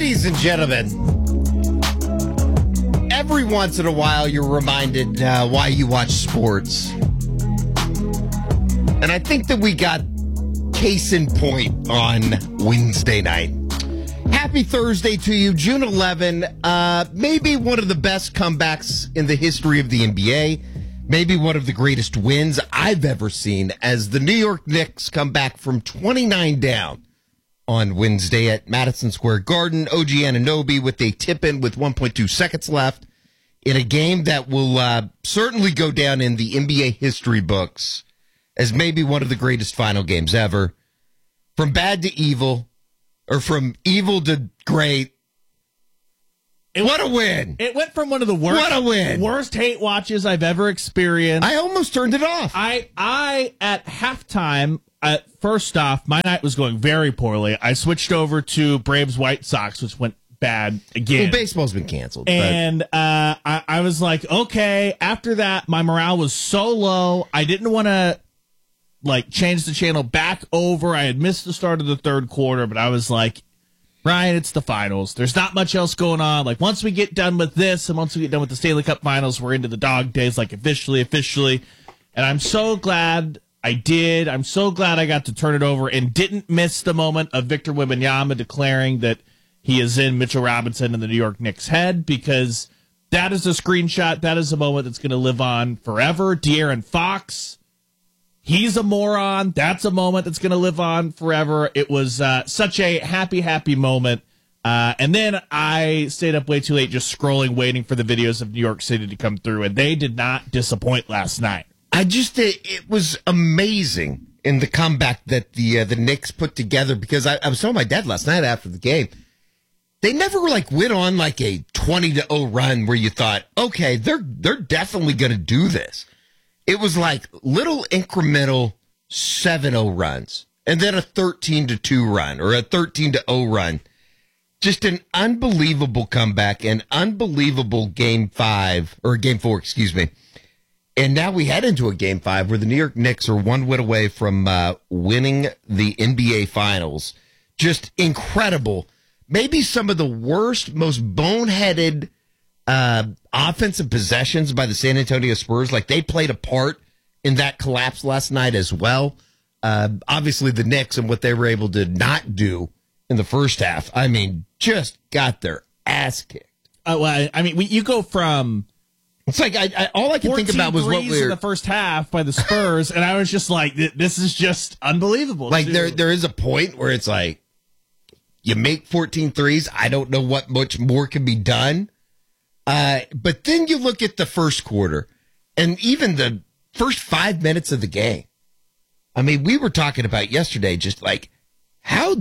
Ladies and gentlemen, every once in a while you're reminded why you watch sports. And I think that we got case in point on Wednesday night. Happy Thursday to you, June 11. Maybe one of the best comebacks in the history of the NBA. Maybe one of the greatest wins I've ever seen as the New York Knicks come back from 29 down on Wednesday at Madison Square Garden. OG Anunoby with a tip-in with 1.2 seconds left in a game that will certainly go down in the NBA history books as maybe one of the greatest final games ever. From bad to evil, or from evil to great. What a win. It went from one of the worst hate watches I've ever experienced. I almost turned it off. I at halftime, first off, my night was going very poorly. I switched over to Braves White Sox, which went bad again. Well, baseball's been canceled. And I was like, okay. After that, my morale was so low. I didn't want to change the channel back over. I had missed the start of the third quarter, but I was like, Ryan, it's the finals. There's not much else going on. Once we get done with this and once we get done with the Stanley Cup finals, we're into the dog days, officially. And I'm so glad I did. I'm so glad I got to turn it over and didn't miss the moment of Victor Wembanyama declaring that he is in Mitchell Robinson and the New York Knicks' head, because that is a screenshot. That is a moment that's going to live on forever. De'Aaron Fox, he's a moron. That's a moment that's going to live on forever. It was such a happy moment. And then I stayed up way too late just scrolling, waiting for the videos of New York City to come through, and they did not disappoint last night. It was amazing in the comeback that the Knicks put together, because I was telling my dad last night after the game, they never went on a 20-0 run where you thought, okay, they're definitely going to do this. It was little incremental 7-0 runs and then a 13-2 run or a 13-0 run. Just an unbelievable comeback, an unbelievable game 4, excuse me. And now we head into a game 5 where the New York Knicks are one win away from winning the NBA Finals. Just incredible. Maybe some of the worst, most boneheaded offensive possessions by the San Antonio Spurs. They played a part in that collapse last night as well. Obviously, the Knicks and what they were able to not do in the first half, just got their ass kicked. You go from... It's all I can think about was what we were... in the first half by the Spurs, and I was just like, this is just unbelievable. There is a point where it's you make 14 threes. I don't know what much more can be done. But then you look at the first quarter and even the first 5 minutes of the game. We were talking about yesterday, just how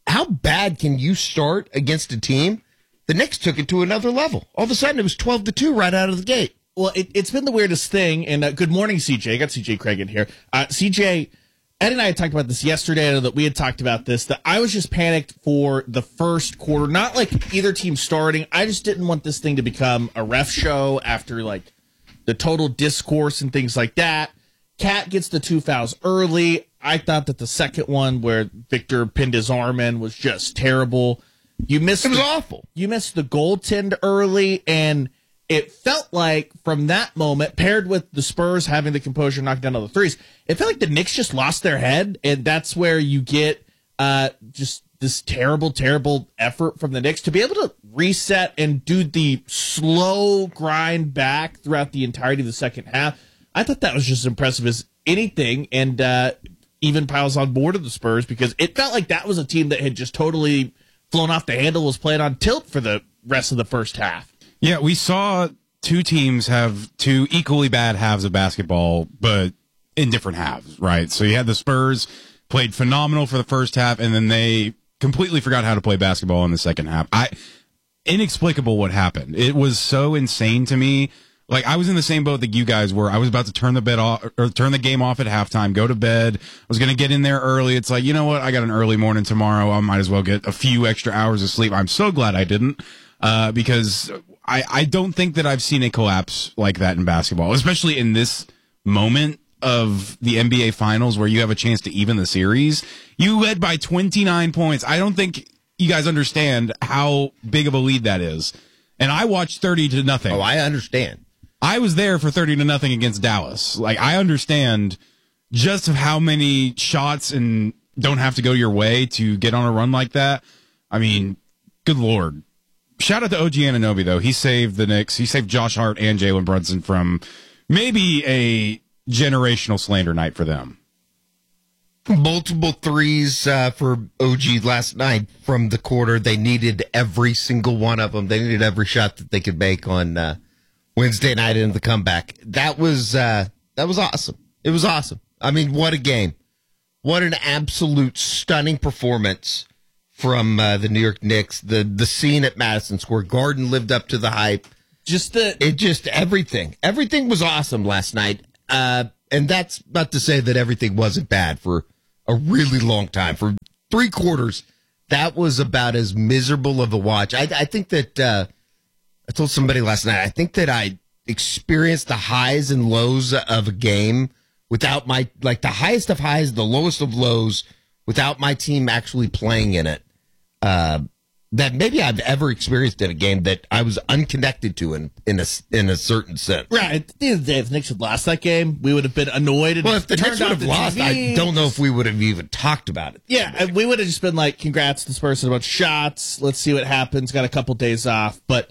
bad can you start against a team? The Knicks took it to another level. All of a sudden, it was 12-2 right out of the gate. Well, it's been the weirdest thing. And good morning, CJ. I got CJ Craig in here. CJ, Ed and I had talked about this yesterday. I know that we had talked about this, that I was just panicked for the first quarter. Not either team starting. I just didn't want this thing to become a ref show after the total discourse and things like that. Cat gets the 2 fouls early. I thought that the second one where Victor pinned his arm in was just terrible. It was awful. You missed the goaltend early, and it felt like from that moment, paired with the Spurs having the composure, knock down all the threes, it felt like the Knicks just lost their head, and that's where you get just this terrible effort from the Knicks to be able to reset and do the slow grind back throughout the entirety of the second half. I thought that was just as impressive as anything, and even piles on board of the Spurs, because it felt like that was a team that had just totally flown off the handle, was playing on tilt for the rest of the first half. Yeah, we saw two teams have two equally bad halves of basketball, but in different halves, right? So you had the Spurs played phenomenal for the first half, and then they completely forgot how to play basketball in the second half. Inexplicable what happened. It was so insane to me. I was in the same boat that you guys were. I was about to turn the game off at halftime, go to bed. I was going to get in there early. It's you know what? I got an early morning tomorrow. I might as well get a few extra hours of sleep. I'm so glad I didn't, because I don't think that I've seen a collapse like that in basketball, especially in this moment of the NBA Finals where you have a chance to even the series. You led by 29 points. I don't think you guys understand how big of a lead that is. And I watched 30-0. Oh, I understand. I was there for 30-0 against Dallas. Like, I understand just how many shots and don't have to go your way to get on a run like that. I mean, good Lord. Shout out to OG Anunoby, though. He saved the Knicks. He saved Josh Hart and Jalen Brunson from maybe a generational slander night for them. Multiple threes for OG last night from the quarter. They needed every single one of them. They needed every shot that they could make on Wednesday night in the comeback. That was awesome. It was awesome. I mean, what a game. What an absolute stunning performance from the New York Knicks. The scene at Madison Square Garden lived up to the hype. Everything. Everything was awesome last night. And that's not to say that everything wasn't bad for a really long time. For 3 quarters, that was about as miserable of a watch. I think that I told somebody last night, I think that I experienced the highs and lows of a game without the highest of highs, the lowest of lows, without my team actually playing in it. That maybe I've ever experienced in a game that I was unconnected to in a certain sense. Right. At the end of the day, if the Knicks had lost that game, we would have been annoyed. Well, if the Knicks would have lost, I don't know if we would have even talked about it. Yeah, and we would have just been like, congrats to this person, a bunch of shots. Let's see what happens. Got a couple days off. But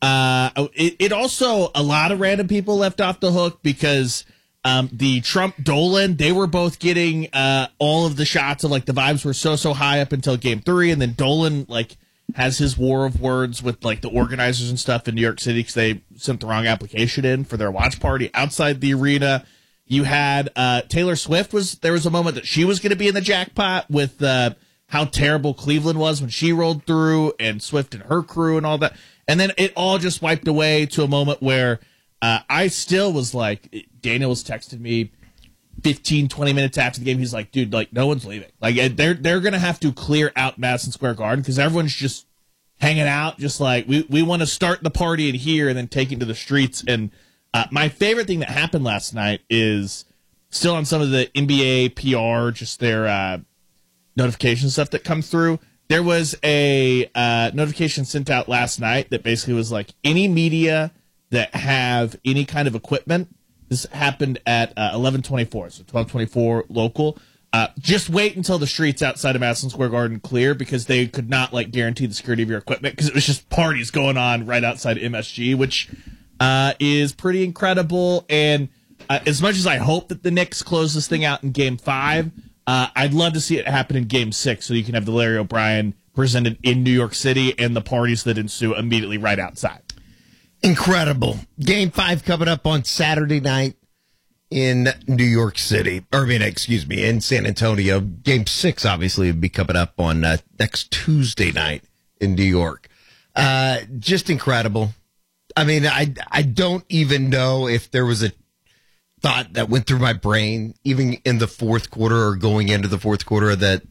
it also, a lot of random people left off the hook because the Trump Dolan, they were both getting all of the shots, and like the vibes were so high up until game 3, and then Dolan has his war of words with like the organizers and stuff in New York City because they sent the wrong application in for their watch party outside the arena. You had Taylor Swift there was a moment that she was going to be in the jackpot with how terrible Cleveland was when she rolled through, and Swift and her crew and all that. And then it all just wiped away to a moment where I still was like, Daniel was texting me 15, 20 minutes after the game. He's like, dude, like, no one's leaving. Like, they're going to have to clear out Madison Square Garden because everyone's just hanging out, just like, we want to start the party in here and then take it to the streets. And my favorite thing that happened last night is still on some of the NBA PR, just their notification stuff that comes through. There was a notification sent out last night that basically was like, any media that have any kind of equipment. This happened at 11:24, so 12:24 local. Just wait until the streets outside of Madison Square Garden clear because they could not guarantee the security of your equipment because it was just parties going on right outside MSG, which is pretty incredible. And as much as I hope that the Knicks close this thing out in Game 5, I'd love to see it happen in Game 6 so you can have the Larry O'Brien presented in New York City and the parties that ensue immediately right outside. Incredible. Game 5 coming up on Saturday night in New York City. In San Antonio. Game 6, obviously, will be coming up on next Tuesday night in New York. Just incredible. I mean, I don't even know if there was a thought that went through my brain, even in the fourth quarter or going into the fourth quarter, that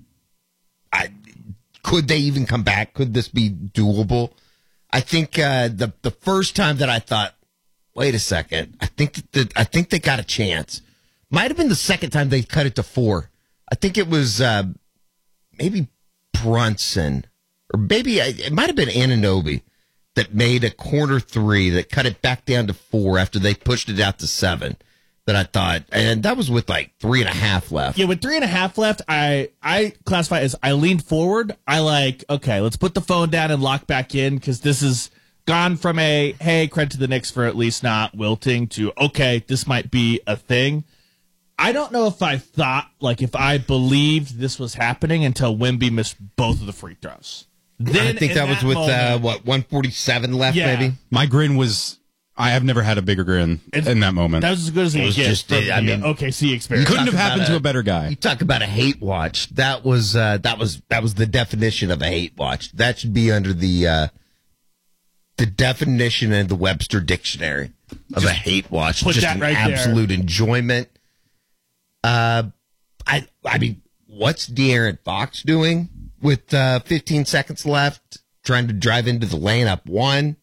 could they even come back? Could this be doable? I think the first time that I thought, wait a second, I think they got a chance. Might have been the second time they cut it to 4. I think it was maybe Brunson, or maybe it might have been Anunoby that made a corner 3 that cut it back down to 4 after they pushed it out to 7. That I thought, and that was with 3.5 left. Yeah, with 3.5 left, I classify as I leaned forward. Okay, let's put the phone down and lock back in because this is gone from hey, credit to the Knicks for at least not wilting to, okay, this might be a thing. I don't know if I thought, if I believed this was happening until Wemby missed both of the free throws. Then I think that was with, 147 left, maybe? My grin was... I have never had a bigger grin in that moment. That was as good as it was just OKC experience. Couldn't have happened to a better guy. You talk about a hate watch. That was the definition of a hate watch. That should be under the definition in the Webster Dictionary of a hate watch. Put just that an right absolute there. Enjoyment. I mean, what's De'Aaron Fox doing with 15 seconds left, trying to drive into the lane up 1?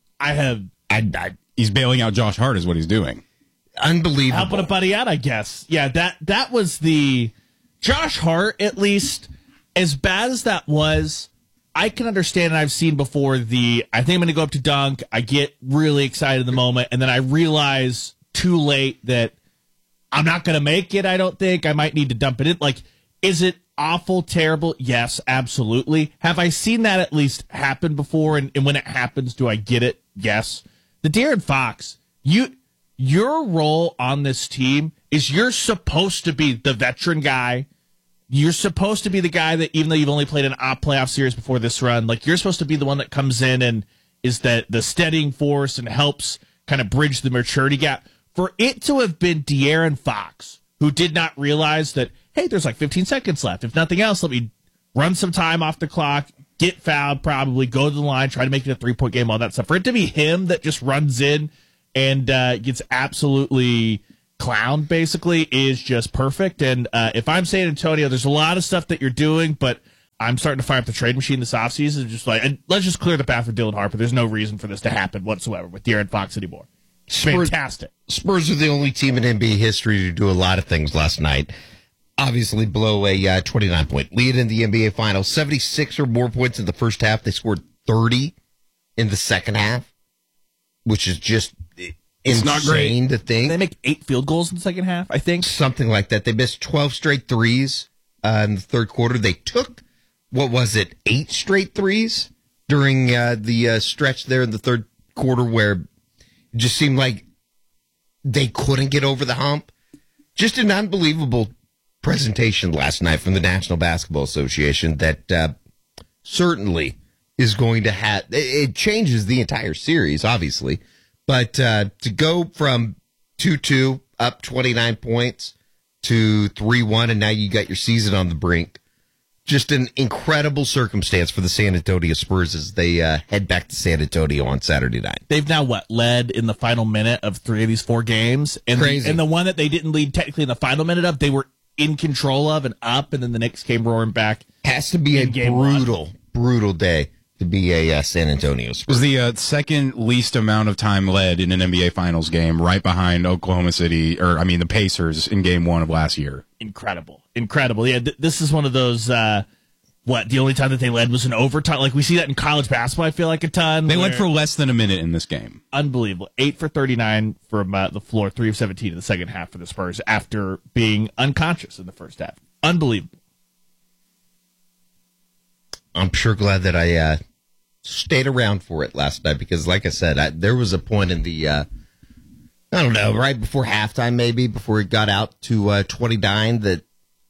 He's bailing out Josh Hart is what he's doing. Unbelievable. Helping a buddy out, I guess. Yeah, that was the Josh Hart, at least, as bad as that was, I can understand, and I've seen before I think I'm going to go up to dunk. I get really excited in the moment, and then I realize too late that I'm not going to make it, I don't think. I might need to dump it in. Like, is it awful, terrible? Yes, absolutely. Have I seen that at least happen before? And when it happens, do I get it? Yes. The De'Aaron Fox, your role on this team is you're supposed to be the veteran guy. You're supposed to be the guy that, even though you've only played an playoff series before this run, like, you're supposed to be the one that comes in and is the steadying force and helps kind of bridge the maturity gap. For it to have been De'Aaron Fox, who did not realize that, hey, there's like 15 seconds left. If nothing else, let me run some time off the clock, get fouled, probably go to the line, try to make it a 3-point game, all that stuff. For it to be him that just runs in and gets absolutely clowned, basically, is just perfect. And if I'm San Antonio, there's a lot of stuff that you're doing, but I'm starting to fire up the trade machine this offseason. Just like, and let's just clear the path for Dylan Harper. There's no reason for this to happen whatsoever with De'Aaron Fox anymore. Fantastic. Spurs are the only team in NBA history to do a lot of things last night. Obviously, blow a 29-point lead in the NBA Finals. 76 or more points in the first half. They scored 30 in the second half, which is just insane to think. They make 8 field goals in the second half, I think. Something like that. They missed 12 straight threes in the third quarter. They took, 8 straight threes during the stretch there in the third quarter where it just seemed like they couldn't get over the hump. Just an unbelievable presentation last night from the National Basketball Association that certainly is going to have, it changes the entire series, obviously. But to go from 2-2 up 29 points to 3-1, and now you got your season on the brink. Just an incredible circumstance for the San Antonio Spurs as they head back to San Antonio on Saturday night. They've now, led in the final minute of 3 of these 4 games. And Crazy. And the one that they didn't lead technically in the final minute of, they were in control of and up, and then the Knicks came roaring back. Has to be a brutal day to be a San Antonio Spurs. It was the second least amount of time led in an NBA Finals game, right behind Oklahoma City, the Pacers in Game 1 of last year. Incredible. Yeah, this is one of those, the only time that they led was in overtime. Like, we see that in college basketball, I feel like, a ton. They led for less than a minute in this game. Unbelievable. 8 for 39 from the floor, 3 of 17 in the second half for the Spurs after being unconscious in the first half. Unbelievable. I'm sure glad that I stayed around for it last night because, like I said, there was a point in the, I don't know, right before halftime maybe, before it got out to 29 that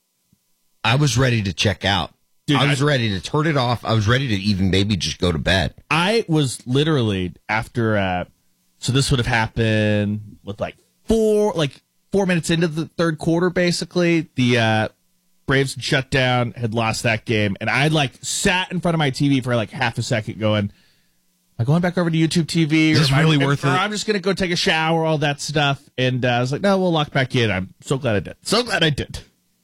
I was ready to check out. Dude, I was ready to turn it off. I was ready to even maybe just go to bed. I was literally after, so this would have happened with 4 minutes into the third quarter, basically. The Braves had shut down, had lost that game, and I sat in front of my TV for half a second going, am I going back over to YouTube TV? Is this really worth it? Or I'm just going to go take a shower, all that stuff. And I was like, no, we'll lock back in. I'm so glad I did.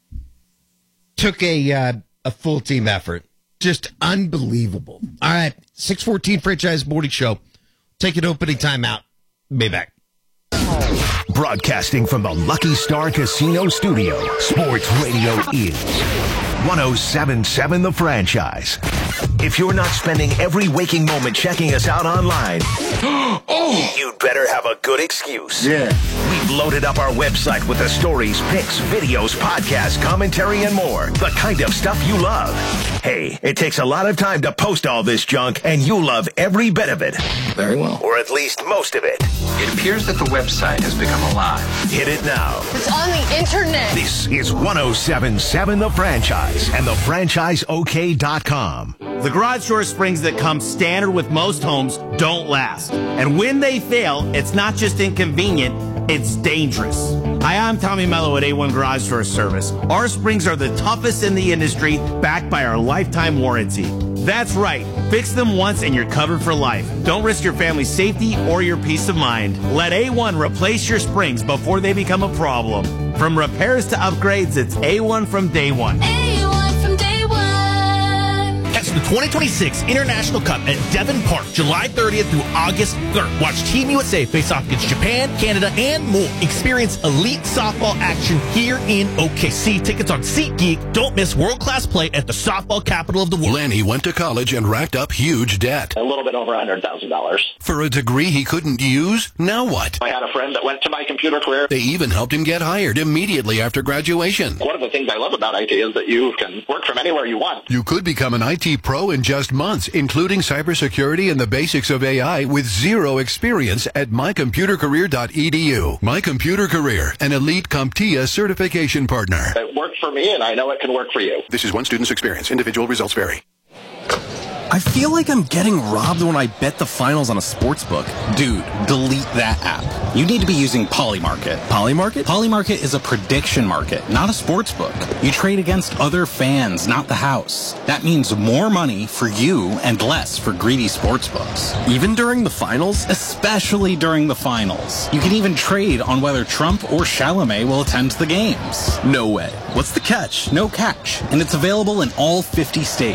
Took a full team effort. Just unbelievable. All right, 6:14 Franchise Morning Show. Take an opening timeout. Be back. Broadcasting from the Lucky Star Casino Studio, Sports Radio is 107.7 The Franchise. If you're not spending every waking moment checking us out online, you'd better have a good excuse. Yeah. We've loaded up our website with the stories, pics, videos, podcasts, commentary, and more. The kind of stuff you love. Hey, it takes a lot of time to post all this junk, and you'll love every bit of it. Very well. Or at least most of it. It appears that the website has become alive. Hit it now. It's on the internet. This is 107.7 The Franchise and thefranchiseok.com. The garage door springs that come standard with most homes don't last. And when they fail, it's not just inconvenient, it's dangerous. Hi, I'm Tommy Mello at A1 Garage Door Service. Our springs are the toughest in the industry, backed by our lifetime warranty. That's right. Fix them once and you're covered for life. Don't risk your family's safety or your peace of mind. Let A1 replace your springs before they become a problem. From repairs to upgrades, it's A1 from day one. A1 from day one. That's the 2026 International Cup at Devon Park, July 30th through August 3rd. Watch Team USA face off against Japan, Canada, and more. Experience elite softball action here in OKC. Tickets on SeatGeek. Don't miss world-class play at the softball capital of the world. Lenny went to college and racked up huge debt. A little bit over $100,000. For a degree he couldn't use? Now what? I had a friend that went to My Computer Career. They even helped him get hired immediately after graduation. One of the things I love about IT is that you can work from anywhere you want. You could become an IT pro in just months, including cybersecurity and the basics of AI with zero experience at mycomputercareer.edu. My Computer Career, an elite CompTIA certification partner. It worked for me, and I know it can work for you. This is one student's experience. Individual results vary. I feel like I'm getting robbed when I bet the finals on a sports book. Dude, delete that app. You need to be using Polymarket. Polymarket? Polymarket is a prediction market, not a sports book. You trade against other fans, not the house. That means more money for you and less for greedy sports books. Even during the finals? Especially during the finals. You can even trade on whether Trump or Chalamet will attend the games. No way. What's the catch? No catch. And it's available in all 50 states.